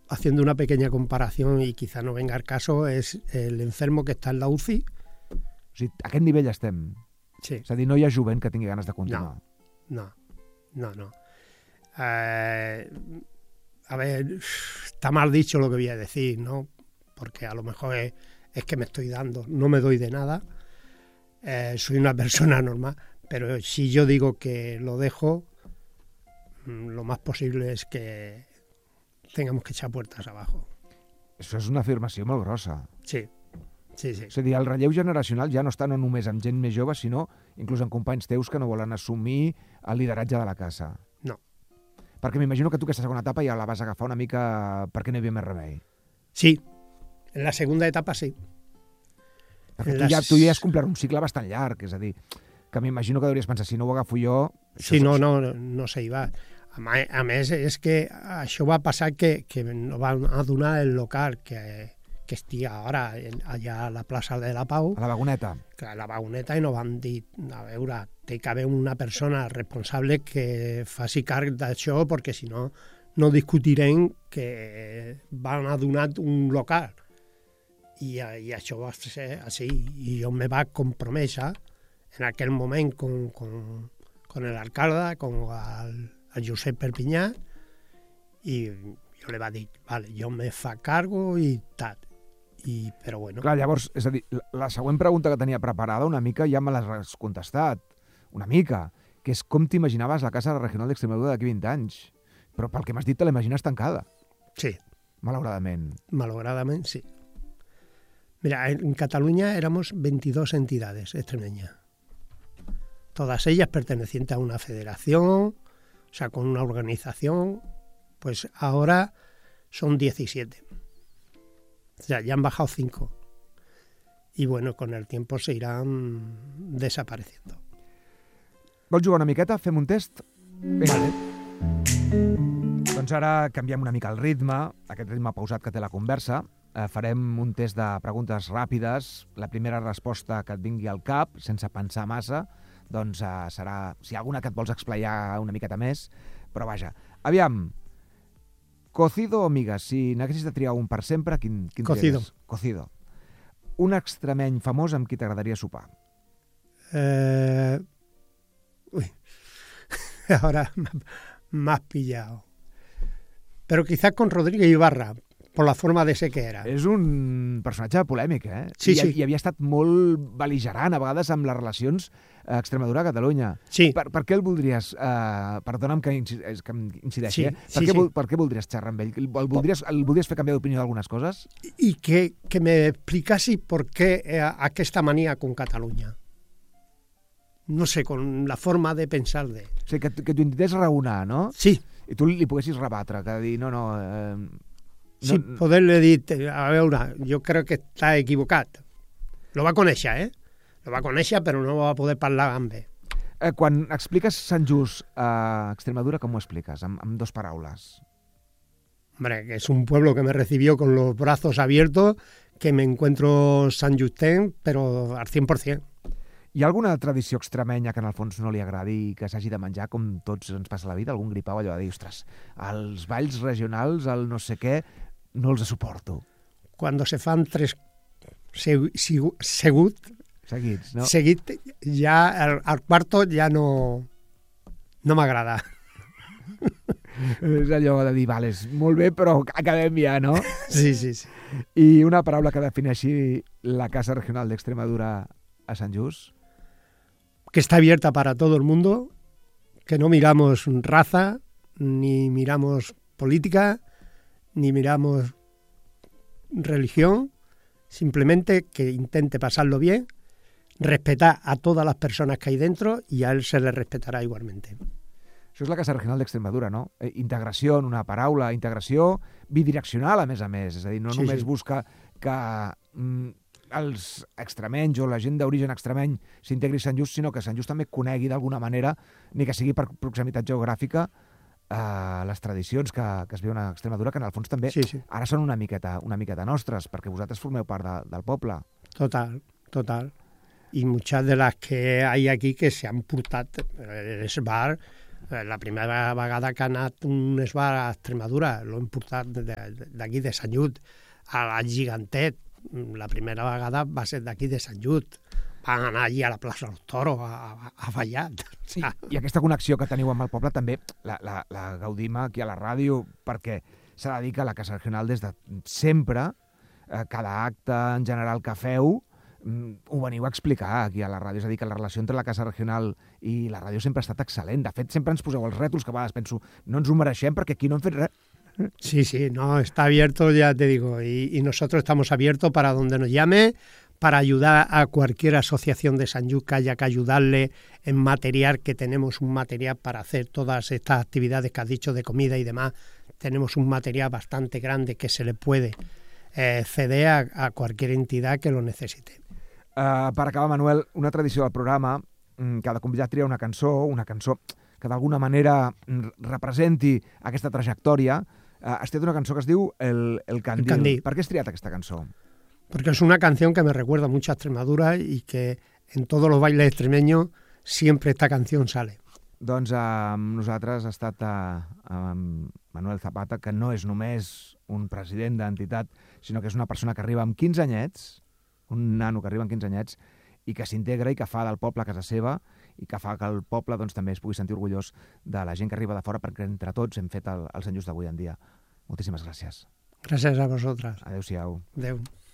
haciendo una pequeña comparación, y quizá no venga al caso, es el enfermo que está en la UCI. O sigui, a aquest nivell estem. Sí. És a dir, no hi ha jovent que tingui ganes de continuar. No. A ver, está mal dicho lo que voy a decir, ¿no? Porque a lo mejor es que me estoy dando, no me doy de nada, soy una persona normal, pero si yo digo que lo dejo, lo más posible es que tengamos que echar puertas abajo. Això és una afirmació molt grossa. Sí. És a dir, el relleu generacional ja no està no només amb gent més jove, sinó inclús amb companys teus que no volen assumir el lideratge de la casa. No. Perquè m'imagino que tu aquesta segona etapa ja la vas agafar una mica perquè no hi havia més remei. Sí, en la segunda etapa sí. Perquè tu ja has complert un cicle bastant llarg, és a dir, que m'imagino que hauries pensat, si no ho agafo jo... Sí, no se iba. A més, és que això va passar que no van a donar el local que estic ara allà a la plaça de la Pau. A la Vagoneta. A la Vagoneta, i no van dir, a veure, té que haver una persona responsable que faci càrrec d'això, perquè si no, no discutirem que van a donar un local. I això va ser així. I jo me va comprometre en aquell moment con el alcalde, con el Josep Perpinyà, i jo li va dir, vale, jo me fa cargo i tal. Però bueno... Clar, llavors, és a dir, la següent pregunta que tenia preparada una mica ja me l'has contestat, una mica, que és com t'imaginaves la Casa Regional d'Extremadura d'aquí 20 anys. Però pel que m'has dit te la imagines tancada. Sí. Malauradament. Malauradament, sí. Mira, en Cataluña éramos 22 entidades extremeñas. Todas ellas pertenecientes a una federación, o sea, con una organización. Pues ahora son 17. O sea, ya han bajado 5. Y bueno, con el tiempo se irán desapareciendo. Vols jugar una miqueta? Fem un test? Vinga. Vale. Doncs ara canviem una mica el ritme, aquest ritme pausat que té la conversa. Farem un test de preguntes ràpides. La primera resposta que et vingui al cap, sense pensar massa, doncs serà, si hi ha alguna que et vols explaiar una miqueta més, però vaja. Aviam, cocido o migas? Si n'haguessis de triar un per sempre, quin Cocido. tries? Cocido. Un extremeny famós amb qui t'agradaria sopar? Uy, ahora me has pillado. Pero quizás con Rodríguez Ibarra, por la forma de ser que era. És un personatge polèmic, eh? Sí, sí. I havia estat molt bel·ligerant, a vegades, amb les relacions Extremadura-Catalunya. Sí. Per què el voldries... perdona'm que incideixi, Sí, eh? Per què voldries xerrar amb ell? El voldries fer canviar d'opinió d'algunes coses? Y que me explicase por qué aquesta manía con Cataluña. No sé, con la forma de pensar de... O sigui, que t'ho intentés raonar, no? Sí. I tu li poguessis rebatre, que dir, Sí, poder-li dir, a veure, jo crec que està equivocat. Lo va conèixer, Lo va conèixer, però no va poder parlar amb ell. Quan expliques Sant Just a Extremadura, com ho expliques? Amb dos paraules. Hombre, que es un pueblo que me recibió con los brazos abiertos, que me encuentro San Justén, pero al 100%. Hi ha alguna tradició extremenya que en el fons no li agradi i que s'hagi de menjar, com tots ens passa a la vida? Algun gripau allò de dir, ostres, els balls regionals, el no sé què, no els suporto. Cuando se fan 3 Seguits, no? seguit, ja al cuarto ja no m'agrada. És allò de dir, vale, és molt bé, però acabem ja, no? Sí. I una paraula que defineixi la Casa Regional d'Extremadura a Sant Just? Que está abierta para todo el mundo, que no miramos raza, ni miramos política, ni miramos religión, simplemente que intente pasarlo bien, respetar a todas las personas que hay dentro y a él se le respetará igualmente. Això és la Casa Regional d'Extremadura, no? Integració en una paraula, integració bidireccional, a més, és a dir, no només busca que els extremenys o la gent d'origen extremeny s'integri a Sant Just, sinó que Sant Just també conegui d'alguna manera, ni que sigui per proximitat geogràfica, les tradicions que es viuen a Extremadura, que en el fons també ara són una miqueta nostres, perquè vosaltres formeu part del poble. Total. Y muchas de las que hay aquí que se han portat, el bar, La primera vegada que ha anat un esbar a Extremadura, l'hem portat d'aquí de Sant Llut a la Gigantet. La primera vegada va ser d'aquí de Sant Llut. Van anar allí a la plaça dels Toros, a Vallat. Sí, i aquesta connexió que teniu amb el poble també la gaudim aquí a la ràdio, perquè s'ha de dir que la Casa Regional des de sempre, cada acte en general que feu, ho veniu a explicar aquí a la ràdio. És a dir, que la relació entre la Casa Regional i la ràdio sempre ha estat excel·lent. De fet, sempre ens poseu els rètols que a vegades penso, no ens ho mereixem perquè aquí no hem fet res. Sí, no, está abierto, ya te digo, y nosotros estamos abiertos para donde nos llame, para ayudar a cualquier asociación de Sant Lluc que haya que ayudarle en material, que tenemos un material para hacer todas estas actividades que has dicho de comida y demás. Tenemos un material bastante grande que se le puede ceder a cualquier entidad que lo necesite. Per acabar, Manuel, una tradició del programa, cada convidat tria una cançó que d'alguna manera representi aquesta trajectòria. Has triat una cançó que es diu El Candil. El Candil. Per què has triat aquesta cançó? Porque es una canción que me recuerda mucho a Extremadura y que en todos los bailes extremeños siempre esta canción sale. Doncs amb nosaltres ha estat Manuel Zapata, que no és només un president d'entitat, sinó que és una persona que arriba amb 15 anyets, un nano que arriba amb 15 anyets, i que s'integra i que fa del poble a casa seva i que fa que el poble doncs, també es pugui sentir orgullós de la gent que arriba de fora, perquè entre tots hem fet el Sant Just d'avui en dia. Moltíssimes gràcies. Gràcies a vosaltres. Adéu-siau. Adéu.